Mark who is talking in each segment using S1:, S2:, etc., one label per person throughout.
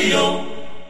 S1: Evangelium.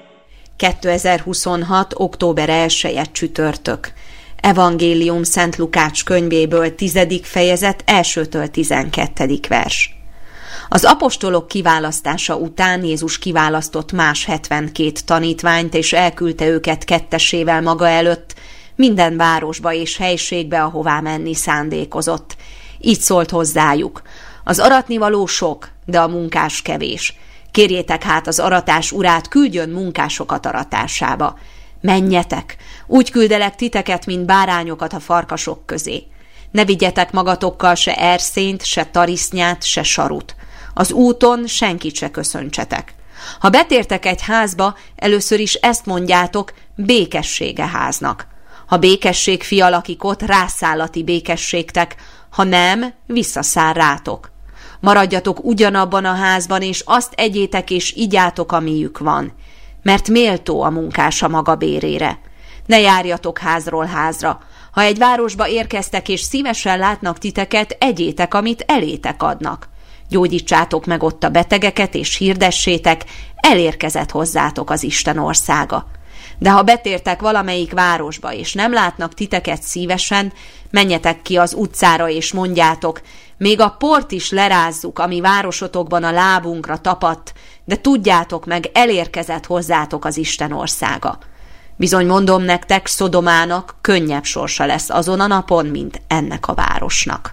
S2: 2026. október 1-e csütörtök. Evangélium Szent Lukács könyvéből 10. fejezet 1-től 12. vers. Az apostolok kiválasztása után Jézus kiválasztott más 72 tanítványt, és elküldte őket kettesével maga előtt, minden városba és helységbe, ahová menni szándékozott. Így szólt hozzájuk: az aratnivaló sok, de a munkás kevés. Kérjétek hát az aratás urát, küldjön munkásokat aratásába. Menjetek, úgy küldelek titeket, mint bárányokat a farkasok közé. Ne vigyetek magatokkal se erszényt, se tarisznyát, se sarut. Az úton senkit se köszöntsetek. Ha betértek egy házba, először is ezt mondjátok: békessége háznak. Ha békesség fia lakik ott, rászáll a ti békességtek, ha nem, visszaszáll rátok. Maradjatok ugyanabban a házban, és azt egyétek és igyátok, amiük van, mert méltó a munkás a maga bérére. Ne járjatok házról házra. Ha egy városba érkeztek, és szívesen látnak titeket, egyétek, amit elétek adnak. Gyógyítsátok meg ott a betegeket, és hirdessétek: elérkezett hozzátok az Isten országa. De ha betértek valamelyik városba, és nem látnak titeket szívesen, menjetek ki az utcára, és mondjátok: még a port is lerázzuk, ami városotokban a lábunkra tapadt, de tudjátok meg, elérkezett hozzátok az Isten országa. Bizony mondom nektek, Szodomának könnyebb sorsa lesz azon a napon, mint ennek a városnak.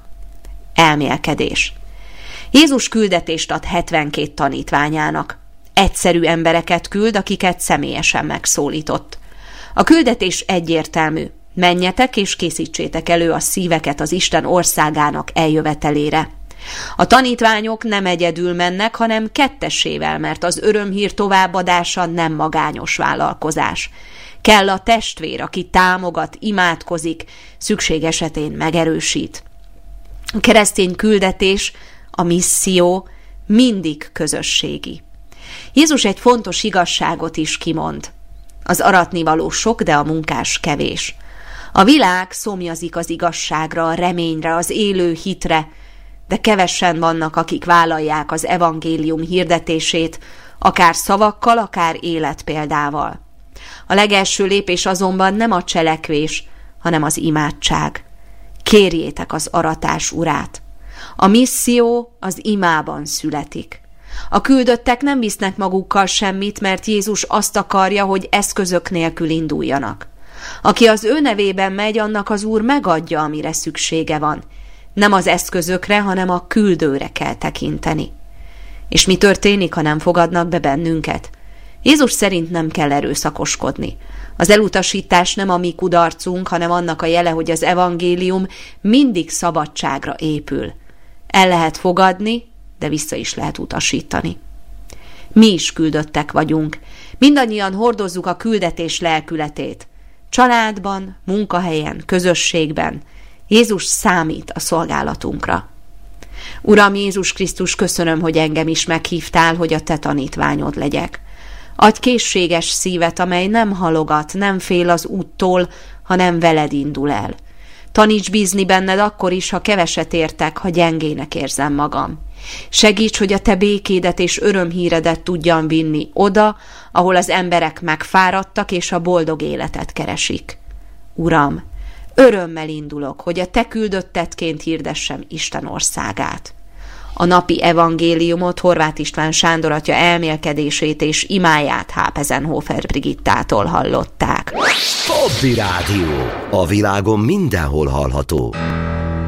S2: Elmélkedés. Jézus küldetést ad 72 tanítványának. Egyszerű embereket küld, akiket személyesen megszólított. A küldetés egyértelmű: menjetek és készítsétek elő a szíveket az Isten országának eljövetelére. A tanítványok nem egyedül mennek, hanem kettessével, mert az örömhír továbbadása nem magányos vállalkozás. Kell a testvér, aki támogat, imádkozik, szükség esetén megerősít. A keresztény küldetés, a misszió mindig közösségi. Jézus egy fontos igazságot is kimond: az aratnivaló sok, de a munkás kevés. A világ szomjazik az igazságra, a reményre, az élő hitre, de kevesen vannak, akik vállalják az evangélium hirdetését, akár szavakkal, akár életpéldával. A legelső lépés azonban nem a cselekvés, hanem az imádság. Kérjétek az aratás urát. A misszió az imában születik. A küldöttek nem visznek magukkal semmit, mert Jézus azt akarja, hogy eszközök nélkül induljanak. Aki az ő nevében megy, annak az Úr megadja, amire szüksége van. Nem az eszközökre, hanem a küldőre kell tekinteni. És mi történik, ha nem fogadnak be bennünket? Jézus szerint nem kell erőszakoskodni. Az elutasítás nem a mi kudarcunk, hanem annak a jele, hogy az evangélium mindig szabadságra épül. El lehet fogadni, de vissza is lehet utasítani. Mi is küldöttek vagyunk. Mindannyian hordozzuk a küldetés lelkületét. Családban, munkahelyen, közösségben. Jézus számít a szolgálatunkra. Uram Jézus Krisztus, köszönöm, hogy engem is meghívtál, hogy a te tanítványod legyek. Adj készséges szívet, amely nem halogat, nem fél az úttól, hanem veled indul el. Taníts bízni benned akkor is, ha keveset értek, ha gyengének érzem magam. Segíts, hogy a te békédet és örömhíredet tudjam vinni oda, ahol az emberek megfáradtak és a boldog életet keresik. Uram, örömmel indulok, hogy a te küldöttetként hirdessem Isten országát. A napi evangéliumot Horváth István Sándor atya elmélkedését és imáját Hápezenhofer Brigittától hallották.
S3: Hobby Rádió. A világon mindenhol hallható.